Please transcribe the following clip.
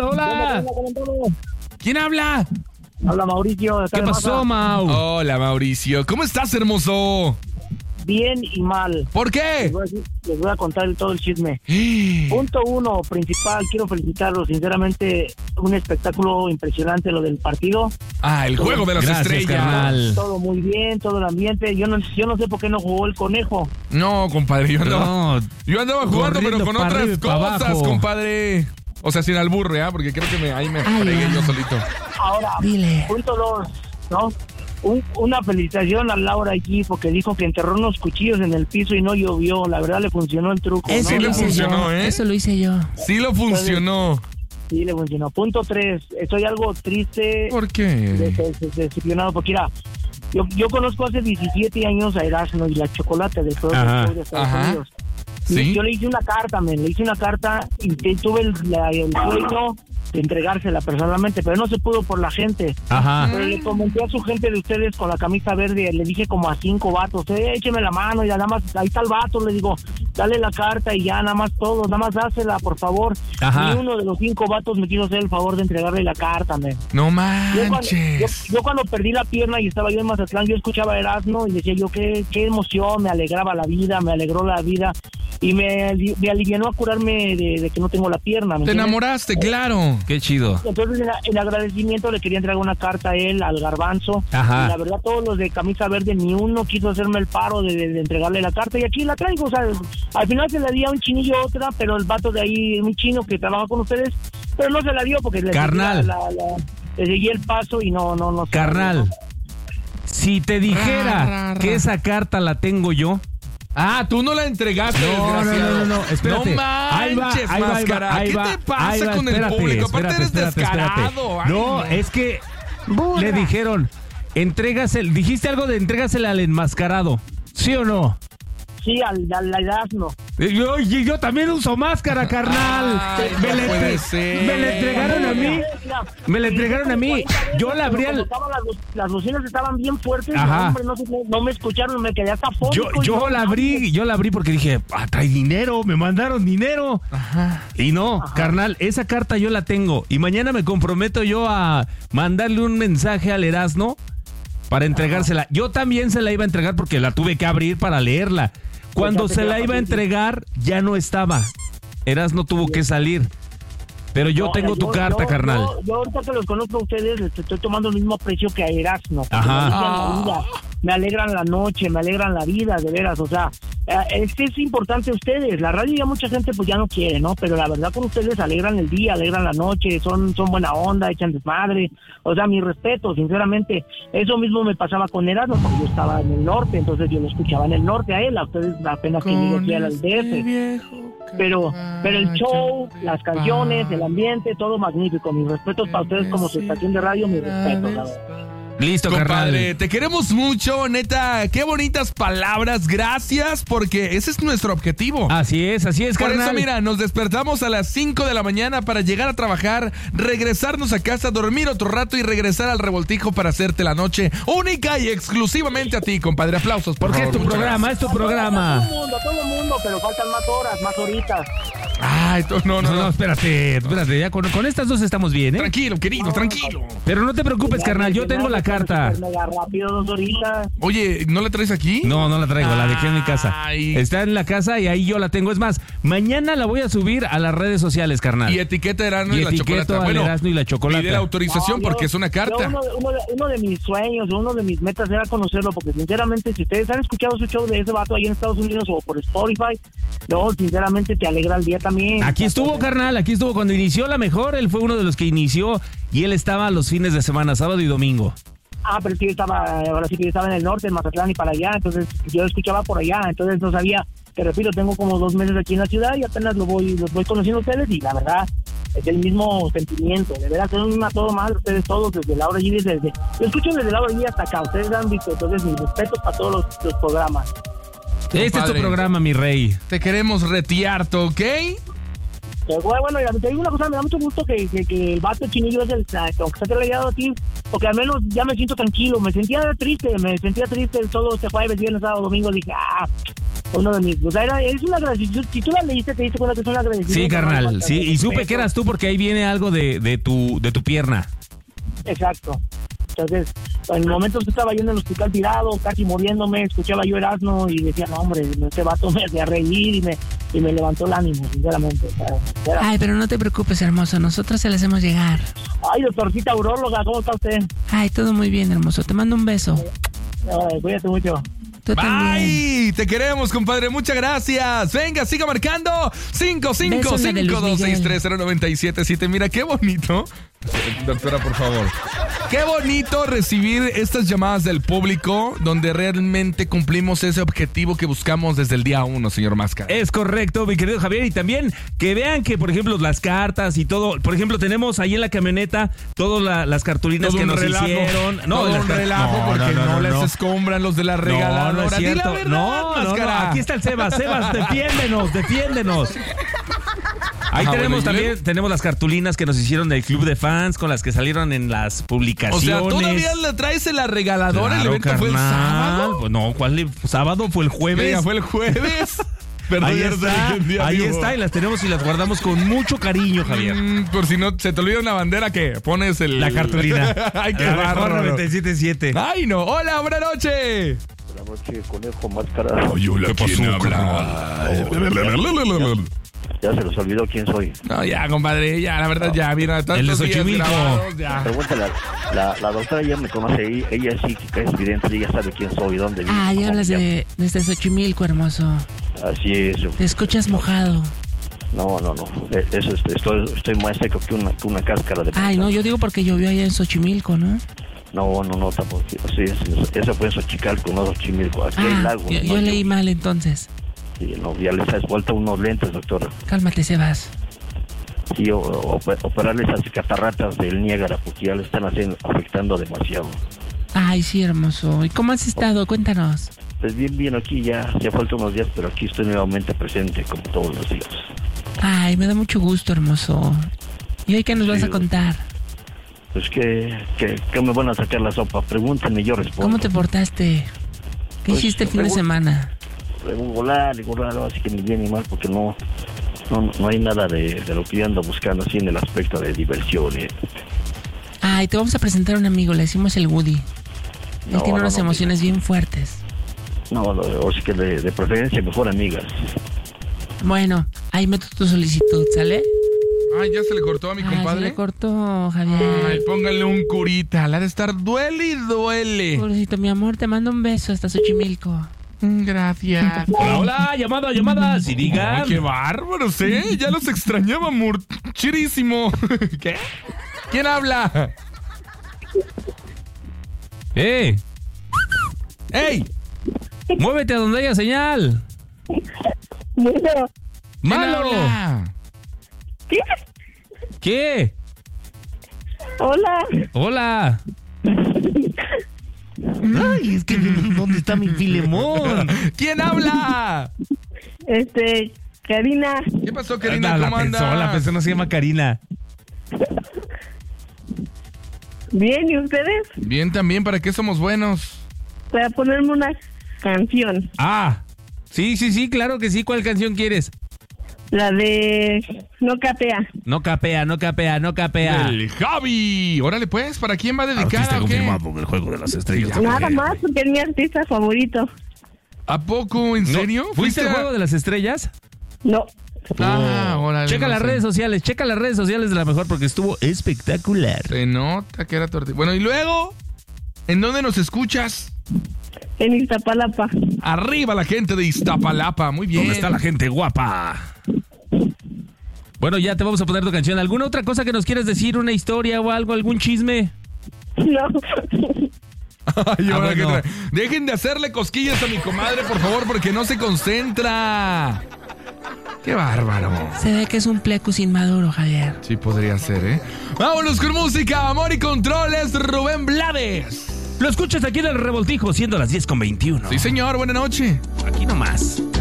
hola. ¿Quién habla? Habla Mauricio. ¿Qué pasó, Mau? Hola, Mauricio. ¿Cómo estás, hermoso? Bien y mal. ¿Por qué? Les voy a contar todo el chisme. Punto 1, principal, quiero felicitarlos. Sinceramente, un espectáculo impresionante lo del partido. El juego de las estrellas. Carnal. Todo muy bien, todo el ambiente. Yo no sé por qué no jugó el conejo. No, compadre, yo andaba jugando, pero con otras cosas, compadre. O sea, sin albur, ¿eh? Porque creo que ahí me fregué yo solito. Ahora, punto 2, ¿no? Una felicitación a Laura allí porque dijo que enterró unos cuchillos en el piso y no llovió. La verdad le funcionó el truco. Eso Sí ¿no? le funcionó, ¿eh? Eso lo hice yo. Sí lo funcionó. Sí, le funcionó. Punto 3, estoy algo triste. ¿Por qué? Decepcionado porque mira, yo conozco hace 17 años a Erasmo y la Chocolate de todos los shows de Estados Unidos. ¿Sí? Yo le hice una carta, y tuve el sueño de entregársela personalmente, pero no se pudo por la gente. Ajá. Pero le comenté a su gente de ustedes con la camisa verde, le dije como a 5 vatos, écheme la mano, y nada más, ahí está el vato, le digo, dale la carta y ya, nada más todos, nada más dásela, por favor. Ajá. Ni uno de los 5 vatos me quiso hacer el favor de entregarle la carta, man. No manches. Yo cuando perdí la pierna y estaba yo en Mazatlán, yo escuchaba a Erasmo y decía yo, qué emoción, me alegraba la vida, me alegró la vida y me alivianó a curarme de que no tengo la pierna. Te enamoraste, claro. Qué chido. Entonces, en agradecimiento le quería entregar una carta a él, al Garbanzo. Ajá. Y la verdad, todos los de camisa verde, ni uno quiso hacerme el paro de entregarle la carta. Y aquí la traigo, o sea, al final se la di a un chinillo otra, pero el vato de ahí, un chino que trabaja con ustedes, pero no se la dio porque Carnal. le seguí el paso y no. Carnal, si te dijera que esa carta la tengo yo. Tú no la entregaste, desgraciado. No, espérate. No manches, Máscara. ¿Qué te pasa con el público? Aparte eres descarado. No, es que le dijeron, dijiste algo de entrégasela al enmascarado, ¿sí o no? Sí, al Erasmo. Yo también uso máscara, carnal. Me la entregaron a mí. Me la entregaron a mí. Yo la abrí Las bocinas estaban bien fuertes. Ajá. Hombre, no me escucharon, me quedé hasta fónico. Yo la abrí porque dije, trae dinero, me mandaron dinero. Ajá. Y no, carnal, esa carta yo la tengo. Y mañana me comprometo yo a mandarle un mensaje al Erasmo para entregársela. Yo también se la iba a entregar porque la tuve que abrir para leerla. Cuando se la iba a entregar, ya no estaba. Erasmo tuvo que salir. Pero yo tengo tu carta, carnal. Yo ahorita que los conozco a ustedes, les estoy tomando el mismo precio que a Erasmo. Ajá. Me alegran la noche, me alegran la vida, de veras. O sea, es importante a ustedes. La radio ya mucha gente pues ya no quiere, ¿no? Pero la verdad con ustedes alegran el día, alegran la noche, son buena onda, echan desmadre. O sea, mi respeto, sinceramente. Eso mismo me pasaba con Erasmo, porque yo estaba en el norte, entonces yo lo escuchaba en el norte a él. A ustedes apenas que llegué aquí al DF. Pero el show, las canciones, el ambiente, todo magnífico. Mis respetos para ustedes como su estación de radio, mis respetos, la verdad. Listo, compadre, carnal. te queremos mucho, neta. Qué bonitas palabras, gracias, porque ese es nuestro objetivo. Así es, Por carnal. eso, mira, nos despertamos a las 5 de la mañana para llegar a trabajar, regresarnos a casa, dormir otro rato y regresar al revoltijo para hacerte la noche única y exclusivamente a ti, compadre. Aplausos, por Porque favor. es tu programa, es tu programa. A todo el mundo, pero faltan más horas, más horitas. Ay, no. Espérate, ya con estas dos estamos bien, ¿eh? Tranquilo, querido, tranquilo. Pero no te preocupes, carnal, yo tengo la carta. Mega rápido, 2 horitas. Oye, ¿no la traes aquí? No la traigo, la dejé en mi casa. Ay. Está en la casa y ahí yo la tengo. Es más, mañana la voy a subir a las redes sociales, carnal. Y etiqueta Erasmo y la etiqueto Chocolata. al Bueno, Erasmo y la Chocolata. pide la autorización porque es una carta. Uno de mis sueños, uno de mis metas era conocerlo, porque sinceramente, si ustedes han escuchado su show de ese vato ahí en Estados Unidos o por Spotify, no, sinceramente te alegra el día también. Aquí estuvo, carnal, cuando inició La Mejor, él fue uno de los que inició y él estaba los fines de semana, sábado y domingo. Pero sí ahora sí que yo estaba en el norte, en Mazatlán y para allá, entonces yo escuchaba por allá, entonces no sabía, te repito, tengo como 2 meses aquí en la ciudad y apenas los voy conociendo a ustedes y la verdad es el mismo sentimiento, de verdad son a todo mal ustedes todos, desde Laura G, yo escucho desde Laura G hasta acá, ustedes han visto, entonces mis respetos para todos los programas. Este es tu programa, mi rey. Te queremos retearto, ¿ok? Bueno, te digo una cosa, me da mucho gusto que el vato chinillo es aunque se te haya dado a ti, porque al menos ya me siento tranquilo, me sentía triste todo este jueves, viernes, sábado, domingo, dije, uno de mis, o sea, es una gratitud. Si tú la leíste, te diste cuenta que es una gratitud. Sí, carnal, sí, y supe que eras tú porque ahí viene algo de tu pierna. Exacto. Entonces, en el momento que estaba yo en el hospital tirado, casi muriéndome, escuchaba yo Erasmo y decía, no, hombre, este vato me hacía reír y me levantó el ánimo, sinceramente. O sea, Ay, pero no te preocupes, hermoso, nosotros se le hacemos llegar. Ay, doctorcita uróloga, ¿cómo está usted? Ay, todo muy bien, hermoso, te mando un beso. Ay, cuídate mucho. Tú también. ¡Ay! Te queremos, compadre. Muchas gracias. Venga, siga marcando. 5552630977. Mira, qué bonito. Doctora, por favor. Qué bonito recibir estas llamadas del público donde realmente cumplimos ese objetivo que buscamos desde el día 1, señor Máscara. Es correcto, mi querido Javier. Y también que vean que, por ejemplo, las cartas y todo. Por ejemplo, tenemos ahí en la camioneta todas las cartulinas Todo que un nos relajo. hicieron. Todo un relajo porque no les escombran los de la regaladora. No es Di la cierto. verdad, No, Máscara. aquí está el Sebas. Sebas, defiéndenos. Ahí tenemos también, tenemos las cartulinas que nos hicieron del club de fans, con las que salieron en las O publicaciones. sea, ¿todavía la traes en la regaladora? ¿El evento fue el sábado? Pues no, ¿cuál sábado? Fue el jueves. Ya fue el jueves. Perdón, Ahí ya está, estoy un día ahí vivo. está, y las tenemos y las guardamos con mucho cariño, Javier. Por si no se te olvida una bandera, ¿qué? Pones La cartulina. Ay, qué La mejor bárbaro. 97.7. Ay, no. Hola, buena noche. Buenas noches, Conejo Máscara. ¿Qué pasó, Ya se los olvidó quién soy. No, ya, compadre, ya, la verdad, ya, mira, tantos El de días Xochimilco. grabados, ya. Pregúntale, la doctora ya me conoce, ella es psíquica, es evidente, ella sabe quién soy, dónde vivo. Ay, cómo hablas me llamo. desde Xochimilco, hermoso. Así es. Te escuchas mojado. No. Eso estoy más seco que una cáscara de Ay, no, plátano. yo digo porque llovió allá en Xochimilco, ¿no? No, tampoco. Sí, eso fue en Xochicalco, no Xochimilco. Aquí hay lago. yo leí mal entonces. Sí, no, ya les has vuelto unos lentes, doctora. Cálmate, Sebas. Sí, operarle esas catarratas del Niágara, porque ya le están afectando demasiado. Ay, sí, hermoso. ¿Y cómo has estado? Cuéntanos. Pues bien, aquí ya faltan unos días, pero aquí estoy nuevamente presente, como todos los días. Ay, me da mucho gusto, hermoso. ¿Y hoy qué nos vas Sí. a contar? Pues que me van a sacar la sopa, pregúntenme, yo respondo. ¿Cómo te portaste? ¿Qué Pues, hiciste el fin de semana? Regular, así que ni bien ni mal, porque no hay nada de lo que yo ando buscando así en el aspecto de diversión. Ay, te vamos a presentar a un amigo, le decimos el Woody. Él tiene unas no, emociones bien fuertes. o sí que de preferencia mejor amigas. Bueno, ahí meto tu solicitud, ¿sale? Ay, ya se le cortó a mi Ay, se compadre. le cortó, Javier. Ay, póngale un curita, la ha de estar duele y duele. Pobrecito, mi amor, te mando un beso hasta Xochimilco. Gracias. Hola, llamadas. Y digan. Ay, qué bárbaros, ¿eh? Ya los extrañaba muchísimo. ¿Qué? ¿Quién habla? ¡Eh! ¡Ey! ¡Muévete a donde haya señal! Bueno, ¿Quién ¡Malo! habla? ¿qué? ¿Qué? Hola. ¡Hola! ¡Ay, es que ¿dónde está mi Filemón? ¿Quién habla? Karina. ¿Qué pasó, Karina? La ¿Cómo andas? persona se llama Karina. Bien, ¿y ustedes? Bien, también, ¿para qué somos buenos? Para ponerme una canción. Ah, sí, claro que sí. ¿Cuál canción quieres? La de No Capea. No capea. El Javi. Órale, pues, ¿para quién va dedicada o qué? del Juego de las Estrellas. Nada más, porque es mi artista favorito. ¿A poco? ¿En serio? ¿Fuiste al a- Juego de las Estrellas? No. Ah, órale. Checa no las sé. redes sociales de La Mejor porque estuvo espectacular. Se nota que era tortilla. Bueno, ¿y luego? ¿En dónde nos escuchas? En Iztapalapa. Arriba la gente de Iztapalapa. Muy bien. ¿Dónde está la gente guapa? Bueno, ya te vamos a poner tu canción. ¿Alguna otra cosa que nos quieras decir? ¿Una historia o algo? ¿Algún chisme? No. Ay, ahora bueno. que trae. Dejen de hacerle cosquillas a mi comadre, por favor, porque no se concentra. Qué bárbaro. Se ve que es un plecus inmaduro, Javier. Sí, podría ser, ¿eh? Vámonos con música, amor y controles, Rubén Blades. Lo escuchas aquí en El Revoltijo, siendo las 10:21. Sí, señor, buena noche. Aquí nomás.